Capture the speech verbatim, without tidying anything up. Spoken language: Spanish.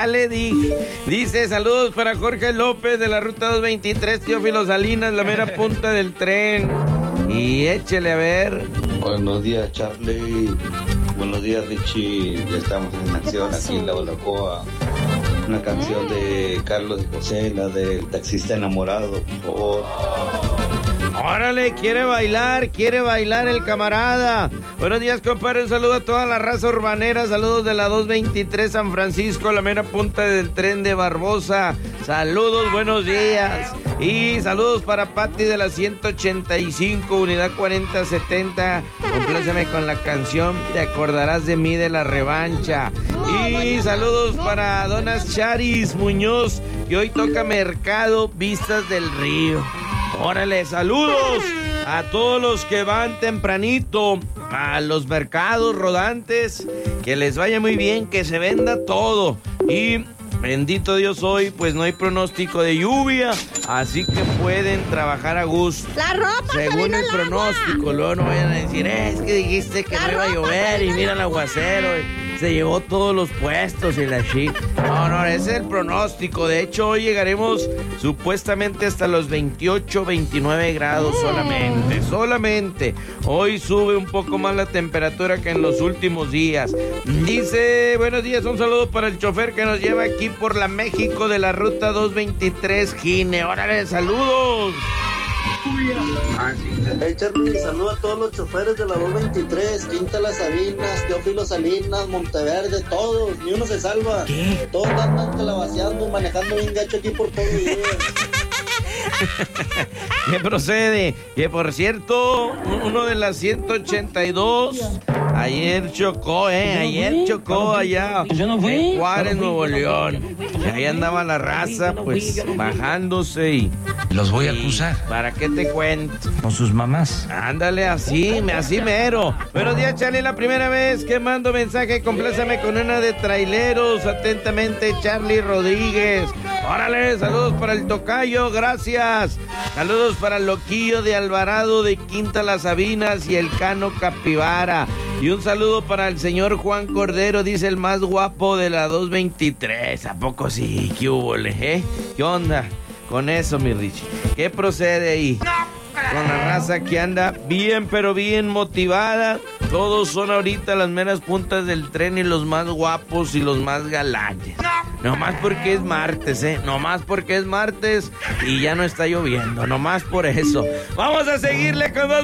le dije. Dice, saludos para Jorge López de la ruta doscientos veintitrés, Teófilo Salinas, la mera punta del tren. Y échele a ver. Buenos días, Charlie. Buenos días, Richie. Ya estamos en acción aquí en La Balacoa. Una canción de Carlos y José, la del taxista enamorado, por favor. Órale, quiere bailar, quiere bailar el camarada. Buenos días, compadre, un saludo a toda la raza urbanera. Saludos de la doscientos veintitrés San Francisco, la mera punta del tren de Barbosa. Saludos, buenos días. Y saludos para Pati de la ciento ochenta y cinco, unidad cuarenta setenta. Compláceme con la canción Te acordarás de mí de la revancha. Y saludos para Donas Charis Muñoz, que hoy toca Mercado Vistas del Río. Órale, saludos a todos los que van tempranito a los mercados rodantes. Que les vaya muy bien, que se venda todo. Y bendito Dios, hoy pues no hay pronóstico de lluvia, así que pueden trabajar a gusto. La ropa según el pronóstico, agua. Luego no vayan a decir, eh, es que dijiste que la no iba a llover y mira el aguacero. Y se llevó todos los puestos y la chica. No, no, ese es el pronóstico. De hecho, hoy llegaremos supuestamente hasta los veintiocho, veintinueve grados solamente. Solamente. Hoy sube un poco más la temperatura que en los últimos días. Dice, buenos días, un saludo para el chofer que nos lleva aquí por la México de la ruta doscientos veintitrés, Gine. Órale, saludos. Hey Charlie, saludo a todos los choferes de la doscientos veintitrés, Quinta Las Sabinas, Teófilo Salinas, Monteverde, todos, ni uno se salva. ¿Qué? Todos andan calabaceando, manejando bien gacho aquí por todo el día. ¿Qué procede? Que por cierto, uno de las ciento ochenta y dos ayer chocó, eh, ayer chocó allá en Juárez, Nuevo León. Y ahí andaba la raza, pues, bajándose y... Los voy a acusar. ¿Para qué te cuento? Con sus mamás. Ándale, así, así mero. Buenos días, Charlie, la primera vez que mando mensaje, compláceme con una de traileros. Atentamente, Charlie Rodríguez. Órale, saludos para el tocayo, gracias. Saludos para el loquillo de Alvarado de Quinta Las Sabinas y el Cano Capivara. Y un saludo para el señor Juan Cordero, dice el más guapo de la doscientos veintitrés. ¿A poco sí? ¿Qué hubo, eh? ¿Qué onda con eso, mi Richie? ¿Qué procede ahí? Con la raza que anda bien, pero bien motivada. Todos son ahorita las meras puntas del tren y los más guapos y los más galanes. Nomás porque es martes, ¿eh? Nomás porque es martes y ya no está lloviendo. Nomás por eso. Vamos a seguirle con más